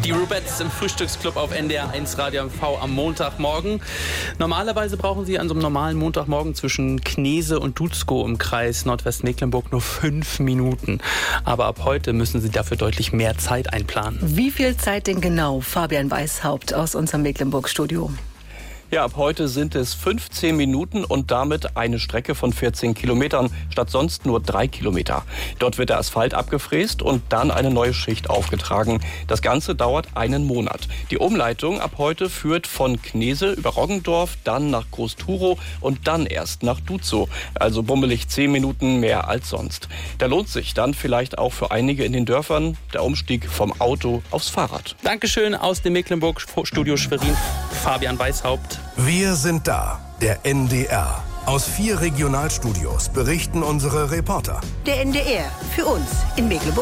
Die Rubettes im Frühstücksclub auf NDR 1 Radio MV am Montagmorgen. Normalerweise brauchen Sie an so einem normalen Montagmorgen zwischen Knese und Duzkow im Kreis Nordwestmecklenburg nur 5 Minuten. Aber ab heute müssen Sie dafür deutlich mehr Zeit einplanen. Wie viel Zeit denn genau? Fabian Weishaupt aus unserem Mecklenburg-Studio. Ja, ab heute sind es 15 Minuten und damit eine Strecke von 14 Kilometern statt sonst nur 3 Kilometer. Dort wird der Asphalt abgefräst und dann eine neue Schicht aufgetragen. Das Ganze dauert einen Monat. Die Umleitung ab heute führt von Knese über Roggendorf, dann nach Groß-Turow und dann erst nach Duzow. Also bummelig 10 Minuten mehr als sonst. Da lohnt sich dann vielleicht auch für einige in den Dörfern der Umstieg vom Auto aufs Fahrrad. Dankeschön aus dem Mecklenburg-Studio Schwerin, Fabian Weishaupt. Wir sind da, der NDR. Aus 4 Regionalstudios berichten unsere Reporter. Der NDR, für uns in Mecklenburg.